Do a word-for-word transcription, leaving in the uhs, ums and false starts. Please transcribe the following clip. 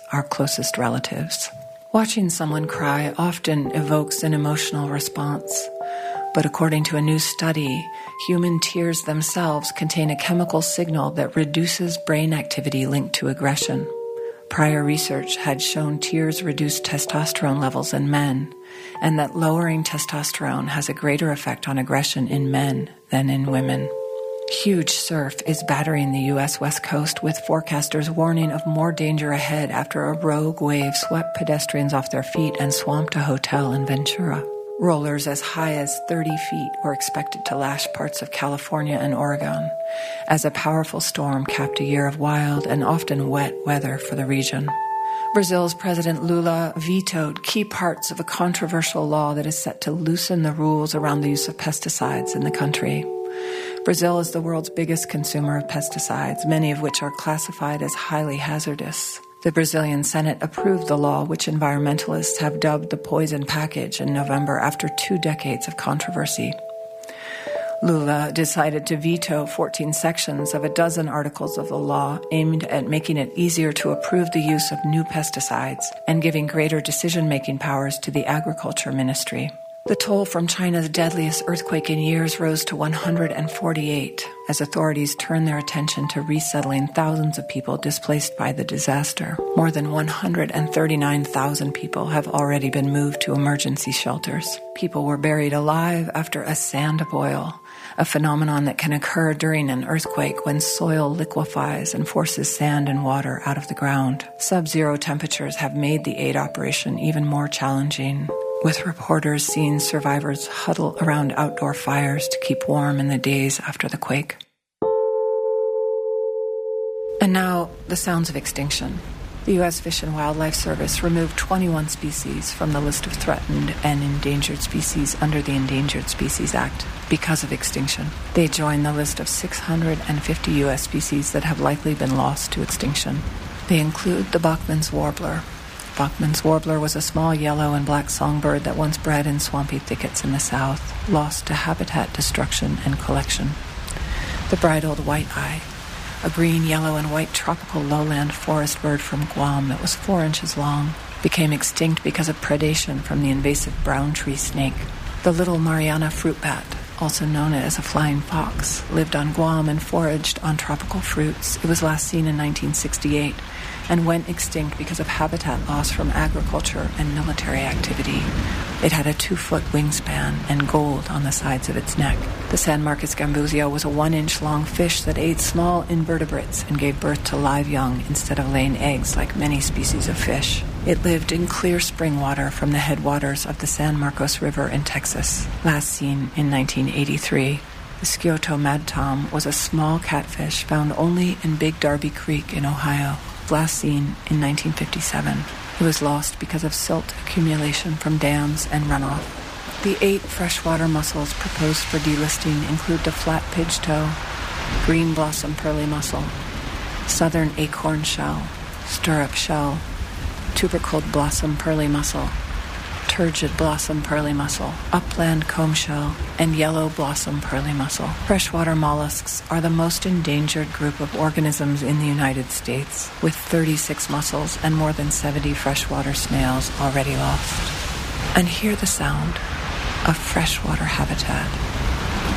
our closest relatives. Watching someone cry often evokes an emotional response. But according to a new study, human tears themselves contain a chemical signal that reduces brain activity linked to aggression. Prior research had shown tears reduce testosterone levels in men, and that lowering testosterone has a greater effect on aggression in men than in women. Huge surf is battering the U S West Coast, with forecasters warning of more danger ahead after a rogue wave swept pedestrians off their feet and swamped a hotel in Ventura. Rollers as high as thirty feet were expected to lash parts of California and Oregon, as a powerful storm capped a year of wild and often wet weather for the region. Brazil's President Lula vetoed key parts of a controversial law that is set to loosen the rules around the use of pesticides in the country. Brazil is the world's biggest consumer of pesticides, many of which are classified as highly hazardous. The Brazilian Senate approved the law, which environmentalists have dubbed the poison package, in November after two decades of controversy. Lula decided to veto fourteen sections of a dozen articles of the law aimed at making it easier to approve the use of new pesticides and giving greater decision-making powers to the Agriculture Ministry. The toll from China's deadliest earthquake in years rose to one hundred forty-eight as authorities turned their attention to resettling thousands of people displaced by the disaster. More than one hundred thirty-nine thousand people have already been moved to emergency shelters. People were buried alive after a sand boil, a phenomenon that can occur during an earthquake when soil liquefies and forces sand and water out of the ground. Sub-zero temperatures have made the aid operation even more challenging, with reporters seeing survivors huddle around outdoor fires to keep warm in the days after the quake. And now, the sounds of extinction. The U S Fish and Wildlife Service removed twenty-one species from the list of threatened and endangered species under the Endangered Species Act because of extinction. They join the list of six hundred fifty U S species that have likely been lost to extinction. They include the Bachman's warbler. Bachman's warbler was a small yellow and black songbird that once bred in swampy thickets in the south, lost to habitat destruction and collection. The bridled white-eye, a green, yellow, and white tropical lowland forest bird from Guam that was four inches long, became extinct because of predation from the invasive brown tree snake. The little Mariana fruit bat, also known as a flying fox, lived on Guam and foraged on tropical fruits. It was last seen in nineteen sixty-eight and went extinct because of habitat loss from agriculture and military activity. It had a two-foot wingspan and gold on the sides of its neck. The San Marcos gambusio was a one-inch long fish that ate small invertebrates and gave birth to live young instead of laying eggs like many species of fish. It lived in clear spring water from the headwaters of the San Marcos River in Texas, last seen in nineteen eighty-three. The Scioto mad tom was a small catfish found only in Big Darby Creek in Ohio, last seen in nineteen fifty-seven. It was lost because of silt accumulation from dams and runoff. The eight freshwater mussels proposed for delisting include the flat pidgeotto, green blossom pearly mussel, southern acorn shell, stirrup shell, tubercled blossom pearly mussel, turgid blossom pearly mussel, upland comb shell, and yellow blossom pearly mussel. Freshwater mollusks are the most endangered group of organisms in the United States, with thirty-six mussels and more than seventy freshwater snails already lost. And hear the sound of freshwater habitat.